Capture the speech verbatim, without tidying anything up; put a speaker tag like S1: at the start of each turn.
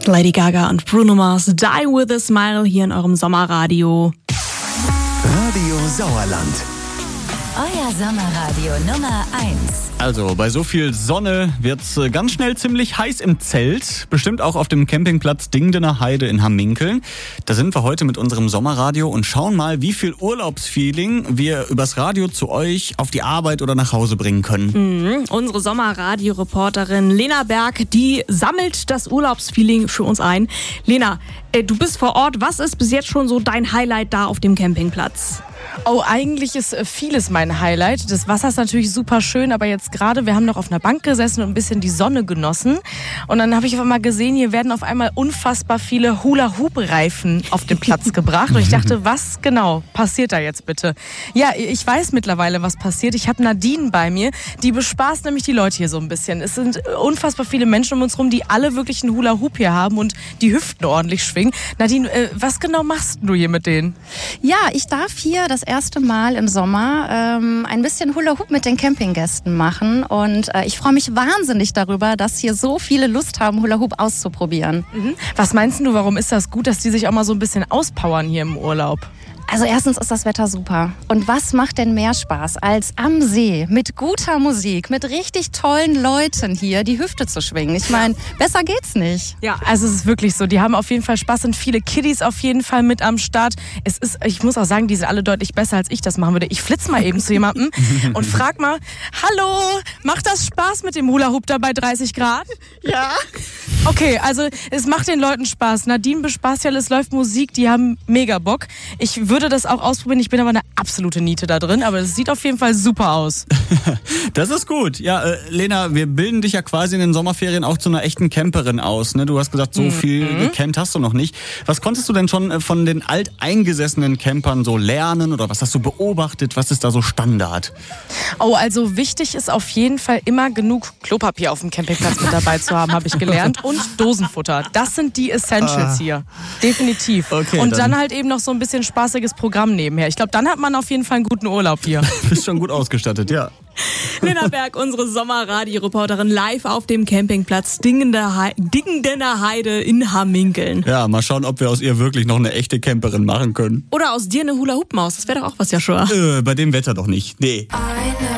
S1: Lady Gaga und Bruno Mars, Die With A Smile hier in eurem Sommerradio.
S2: Radio Sauerland.
S3: Euer Sommerradio Nummer eins.
S4: Also, bei so viel Sonne wird's ganz schnell ziemlich heiß im Zelt. Bestimmt auch auf dem Campingplatz Dingdener Heide in Hamminkeln. Da sind wir heute mit unserem Sommerradio und schauen mal, wie viel Urlaubsfeeling wir übers Radio zu euch auf die Arbeit oder nach Hause bringen können.
S1: Mhm. Unsere Sommerradio-Reporterin Lena Berg, die sammelt das Urlaubsfeeling für uns ein. Lena, äh, du bist vor Ort. Was ist bis jetzt schon so dein Highlight da auf dem Campingplatz?
S5: Oh, eigentlich ist vieles mein Highlight. Das Wasser ist natürlich super schön, aber jetzt gerade, wir haben noch auf einer Bank gesessen und ein bisschen die Sonne genossen. Und dann habe ich auf einmal gesehen, hier werden auf einmal unfassbar viele Hula-Hoop-Reifen auf den Platz gebracht. Und ich dachte, was genau passiert da jetzt bitte? Ja, ich weiß mittlerweile, was passiert. Ich habe Nadine bei mir, die bespaßt nämlich die Leute hier so ein bisschen. Es sind unfassbar viele Menschen um uns rum, die alle wirklich einen Hula-Hoop hier haben und die Hüften ordentlich schwingen. Nadine, was genau machst du hier mit denen?
S6: Ja, ich darf hier das erste Mal im Sommer ähm, ein bisschen Hula-Hoop mit den Campinggästen machen und äh, ich freue mich wahnsinnig darüber, dass hier so viele Lust haben, Hula-Hoop auszuprobieren.
S5: Mhm. Was meinst du, warum ist das gut, dass die sich auch mal so ein bisschen auspowern hier im Urlaub?
S6: Also erstens ist das Wetter super. Und was macht denn mehr Spaß, als am See mit guter Musik, mit richtig tollen Leuten hier die Hüfte zu schwingen? Ich meine, besser geht's nicht.
S5: Ja, also es ist wirklich so. Die haben auf jeden Fall Spaß, sind viele Kiddies auf jeden Fall mit am Start. Es ist, ich muss auch sagen, die sind alle deutlich besser, als ich das machen würde. Ich flitze mal eben zu jemandem und frag mal, hallo, macht das Spaß mit dem Hula-Hoop da bei dreißig Grad?
S1: Ja.
S5: Okay, also es macht den Leuten Spaß. Nadine bespaßt ja, es läuft Musik, die haben mega Bock. Ich würde das auch ausprobieren, ich bin aber eine absolute Niete da drin, aber es sieht auf jeden Fall super aus.
S4: Das ist gut. Ja, äh, Lena, wir bilden dich ja quasi in den Sommerferien auch zu einer echten Camperin aus. Ne? Du hast gesagt, so
S5: mhm.
S4: viel gecampt hast du noch nicht. Was konntest du denn schon äh, von den alteingesessenen Campern so lernen oder was hast du beobachtet? Was ist da so Standard?
S5: Oh, also wichtig ist auf jeden Fall immer genug Klopapier auf dem Campingplatz mit dabei zu haben, habe ich gelernt. Und Dosenfutter. Das sind die Essentials ah. hier. Definitiv. Okay, und dann, dann halt eben noch so ein bisschen spaßiges Programm nebenher. Ich glaube, dann hat man auf jeden Fall einen guten Urlaub hier.
S4: Bist schon gut ausgestattet, ja.
S1: Lena Berg, unsere Sommerradio-Reporterin, live auf dem Campingplatz Dingdener Heide in Hamminkeln.
S4: Ja, mal schauen, ob wir aus ihr wirklich noch eine echte Camperin machen können.
S1: Oder aus dir eine Hula-Hoop-Maus. Das wäre doch auch was, Joshua.
S4: Äh, bei dem Wetter doch nicht. Nee.